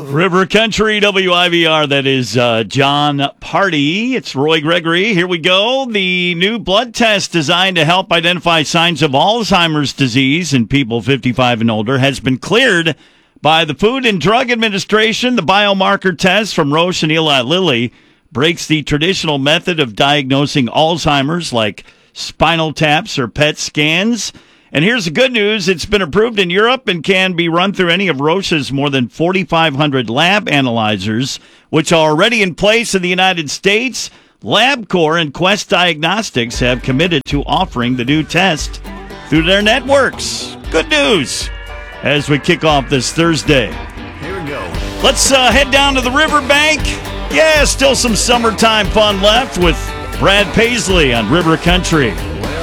River Country, WIVR, that is John Party. It's Roy Gregory. Here we go. The new blood test designed to help identify signs of Alzheimer's disease in people 55 and older has been cleared by the Food and Drug Administration. The biomarker test from Roche and Eli Lilly breaks the traditional method of diagnosing Alzheimer's like spinal taps or PET scans. And here's the good news. It's been approved in Europe and can be run through any of Roche's more than 4,500 lab analyzers, which are already in place in the United States. LabCorp and Quest Diagnostics have committed to offering the new test through their networks. Good news as we kick off this Thursday. Here we go. Let's head down to the riverbank. Yeah, still some summertime fun left with Brad Paisley on River Country.